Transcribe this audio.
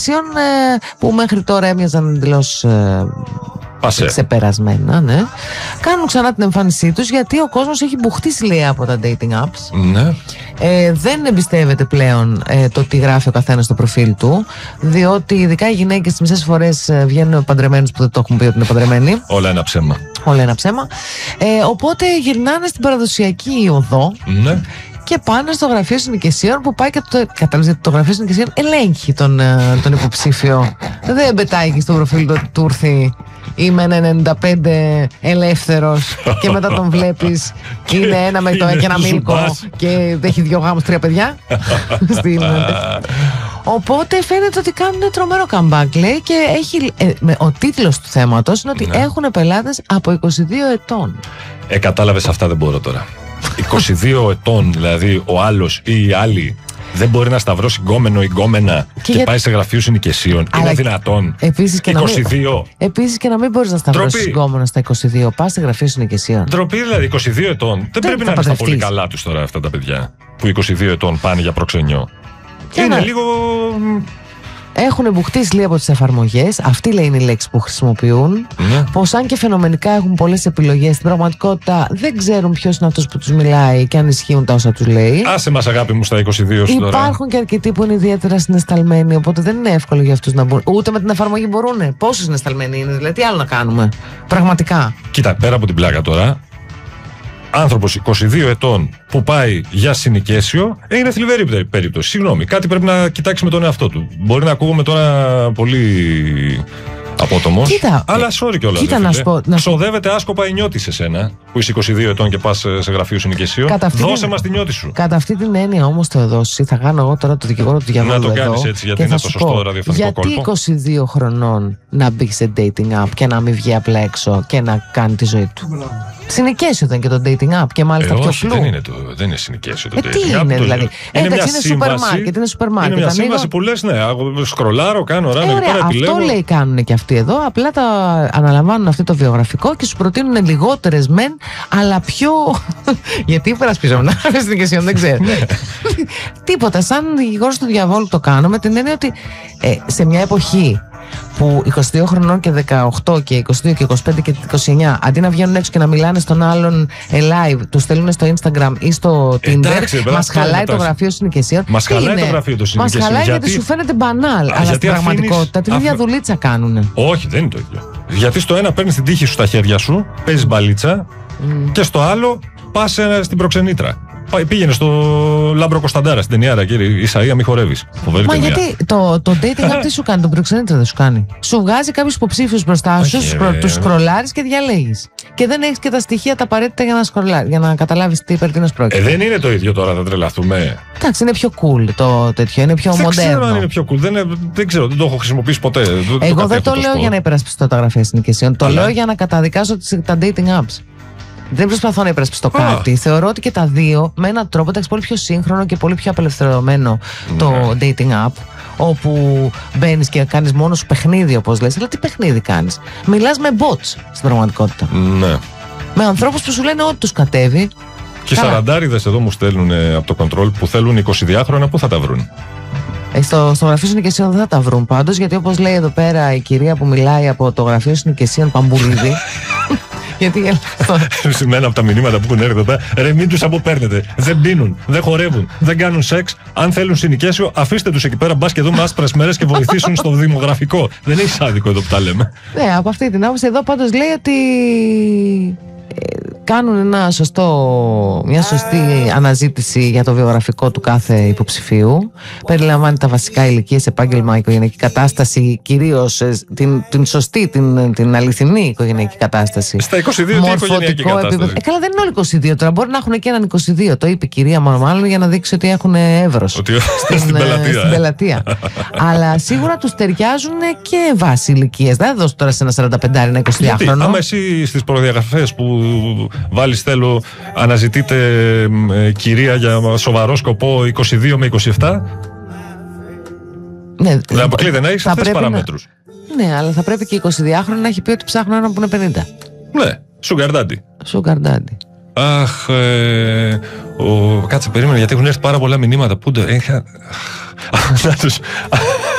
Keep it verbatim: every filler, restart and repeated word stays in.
συνοικισίων ε, που μέχρι τώρα έμοιαζαν εντελώς ε, Πασέ. ξεπερασμένα, ναι. Κάνουν ξανά την εμφάνισή τους γιατί ο κόσμος έχει μπουχτίσει, λέει, από τα dating apps. Ναι. Ε, δεν εμπιστεύεται πλέον ε, το τι γράφει ο καθένας στο προφίλ του, διότι ειδικά οι γυναίκες τις μισές φορές ε, βγαίνουν παντρεμένους που δεν το έχουν πει ότι είναι παντρεμένοι. Όλα ένα ψέμα. Όλα ένα ψέμα. Ε, οπότε γυρνάνε στην παραδοσιακή οδό. Ναι. Και πάνε στο γραφείο συνοικισίων που πάει και το, καταλαβαίνετε, το γραφείο συνοικισίων ελέγχει τον, τον υποψήφιο. Δεν πετάει και στο προφίλ του ότι του ήρθε είμαι ένα ενενήντα πέντε ελεύθερος και μετά τον βλέπεις είναι ένα με το και ένα μήλικο και έχει δύο γάμους, τρία παιδιά. Στην... Οπότε φαίνεται ότι κάνουν τρομερό comeback, λέει, και έχει, ε, με, ο τίτλος του θέματος είναι ότι ναι. έχουν πελάτες από είκοσι δύο ετών. Ε, κατάλαβες, αυτά δεν μπορώ τώρα. είκοσι δύο ετών, δηλαδή ο άλλος ή η άλλη δεν μπορεί να σταυρώσει γκόμενο ή γκόμενα και, και για... πάει σε γραφείο συνοικισίων. Είναι δυνατόν? Επίσης και, είκοσι δύο. Να μην... Επίσης και να μην μπορείς να σταυρώσεις γκόμενο στα είκοσι δύο. Πας σε γραφείο συνοικισίων. Ντροπή, δηλαδή, είκοσι δύο ετών. Δεν, δεν πρέπει να είναι στα πολύ καλά τους τώρα αυτά τα παιδιά που είκοσι δύο ετών πάνε για προξενιό. Και είναι να... λίγο. Έχουν μπουχτίσει λίγο από τις εφαρμογές. Αυτή, λέει, είναι η λέξη που χρησιμοποιούν. Ναι. Πως αν και φαινομενικά έχουν πολλές επιλογές, στην πραγματικότητα δεν ξέρουν ποιος είναι αυτός που τους μιλάει και αν ισχύουν τα όσα τους λέει. Άσε μας, αγάπη μου, στα είκοσι δύο σου τώρα. Υπάρχουν και αρκετοί που είναι ιδιαίτερα συναισθαλμένοι, οπότε δεν είναι εύκολο για αυτούς να μπουν. Ούτε με την εφαρμογή μπορούνε. Πόσο συναισθαλμένοι είναι, δηλαδή, τι άλλο να κάνουμε. Πραγματικά. Κοίτα, πέρα από την πλάκα τώρα. Άνθρωπος είκοσι δύο ετών που πάει για συνοικέσιο, ε, είναι θλιβερή περίπτωση. Συγγνώμη, κάτι πρέπει να κοιτάξει με τον εαυτό του. Μπορεί να ακούγομαι τώρα πολύ απότομος. Κοίτα, αλλά sorry κιόλας. Κοίτα, να σου πω. Να... Ξοδεύεται άσκοπα η νιώτη σε σένα, που είσαι είκοσι δύο ετών και πας σε γραφείο συνοικεσίου. Δώσε την... μας τη νιώτη σου. Κατά αυτή την έννοια όμως το δώσει, θα κάνω εγώ τώρα το δικηγόρο του διαβόλου. Να το κάνεις έτσι, γιατί είναι το σωστό ραδιοφωνικό κόλπο. Γιατί είκοσι δύο χρονών να μπει σε dating app και να μην βγει απλά έξω και να κάνει τη ζωή του. Συνοικέσιο ήταν και το dating app και μάλιστα ε, πιο όχι, φλού. Δεν είναι, το, δεν είναι συνοικέσιο το ε, dating τι app. Είναι, το, δηλαδή. Είναι Εντάξει, μια είναι σούπερ μάρκετ. Είναι σούπερ μάρκετ. Είναι μια ανοίγω... σύμβαση που λες, ναι, σκρολάρω, κάνω ράνο. Ε, ωραία, αυτό επιλέγω. Λέει κάνουν και αυτοί εδώ. Απλά τα αναλαμβάνουν αυτό το βιογραφικό και σου προτείνουν λιγότερες μεν, αλλά πιο. Γιατί υπερασπίζομαι να είμαι συνοικεσιών, δεν ξέρω. Τίποτα. Σαν δικηγόρος του διαβόλου το κάνω με την έννοια ότι ε, σε μια εποχή που είκοσι δύο χρονών και δεκαοκτώ και είκοσι δύο και είκοσι πέντε και είκοσι εννιά αντί να βγαίνουν έξω και να μιλάνε στον άλλον ε, live, τους στέλνουν στο Instagram ή στο Tinder, μας χαλάει το γραφείο συνοικεσίων. Μας χαλάει το γραφείο του συνοικεσίων. Μας χαλάει γιατί... γιατί σου φαίνεται μπανάλ, αλλά στην πραγματικότητα την ίδια δουλίτσα κάνουνε. Όχι, δεν είναι το ίδιο. Γιατί στο ένα παίρνεις την τύχη σου στα χέρια σου, παίζεις μπαλίτσα mm. και στο άλλο πας στην προξενήτρα. Πήγαινε στο Λάμπρο Κωνσταντάρα στην ταινιάρα, κύριε Ισαΐα, μη χορεύεις. Φοβερή Μα ταινία. Γιατί το, το dating app τι σου κάνει, τον προξενήτρα δεν σου κάνει. Σου βγάζει κάποιους υποψήφιους μπροστά σου, τους σκρολάρεις και διαλέγεις. Και δεν έχεις και τα στοιχεία τα απαραίτητα για να σκρολάρεις, για να καταλάβεις τι περί τίνος πρόκειται. Ε, δεν είναι το ίδιο τώρα, θα τρελαθούμε. Εντάξει, είναι πιο cool το τέτοιο, είναι πιο μοντέρνο. Δεν ξέρω αν είναι πιο cool, δεν, είναι, δεν ξέρω, δεν το έχω χρησιμοποιήσει ποτέ. Δεν Εγώ το δεν το λέω σπort. για να υπερασπιστώ τα γραφεία συνοικισίων, το λέω για να καταδικάσω τα dating apps. Δεν προσπαθώ να υπερασπιστώ κάτι. Θεωρώ ότι και τα δύο με έναν τρόπο εντάξει, πολύ πιο σύγχρονο και πολύ πιο απελευθερωμένο το dating app. Όπου μπαίνεις και κάνεις μόνο σου παιχνίδι, όπως λες. Αλλά τι παιχνίδι κάνεις? Μιλάς με bots στην πραγματικότητα. Ναι. Με ανθρώπους που σου λένε ό,τι τους κατέβει. Και οι σαραντάριδες εδώ μου στέλνουν από το control που θέλουν εικοσιδιάχρονα, πού θα τα βρουν? Ε, στο, στο γραφείο συνοικισίων δεν θα τα βρουν πάντως, γιατί όπως λέει εδώ πέρα η κυρία που μιλάει από το γραφείο συνοικισίων Παμπουλίδη. Γιατί Σημαίνει από τα μηνύματα που έχουν έρθει εδώ πέρα, ρε μην τους αποπαίρνετε. Δεν πίνουν, δεν χορεύουν, δεν κάνουν σεξ. Αν θέλουν συνοικέσιο, αφήστε τους εκεί πέρα. Μπας και δούμε άσπρες μέρες και βοηθήσουν στο δημογραφικό. Δεν έχει άδικο εδώ που τα λέμε. Ναι, από αυτή την άποψη εδώ πάντως λέει ότι κάνουν ένα σωστό, μια σωστή αναζήτηση για το βιογραφικό του κάθε υποψηφίου. Περιλαμβάνει τα βασικά ηλικίες, επάγγελμα, οικογενειακή κατάσταση, κυρίως την, την σωστή, την, την αληθινή οικογενειακή κατάσταση. Στα είκοσι δύο τι οικογενειακή κατάσταση. Ε, καλά, δεν είναι όλοι είκοσι δύο τώρα. Μπορεί να έχουν και έναν είκοσι δύο. Το είπε η κυρία μάλλον για να δείξει ότι έχουν εύρος. Ότι στην, στην πελατεία. Στην πελατεία. Αλλά σίγουρα τους ταιριάζουν και βάση ηλικίες. Δεν θα δώσω τώρα σε ένα σαρανταπεντάρι, ένα εικοσιδυάχρονο. Άμα εσύ στις προδιαγραφές που βάλεις θέλω αναζητείτε ε, κυρία για σοβαρό σκοπό είκοσι δύο με είκοσι επτά. Ναι, δεν αποκλείται να έχεις αυτές τις παραμέτρους. Να... Ναι, αλλά θα πρέπει και εικοσιδυάχρονο να έχει πει ότι ψάχνω έναν που είναι πενήντα. Ναι, sugar daddy. Sugar daddy. Αχ, ε, ο... κάτσε περίμενε γιατί έχουν έρθει πάρα πολλά μηνύματα. Πού το... Να τους...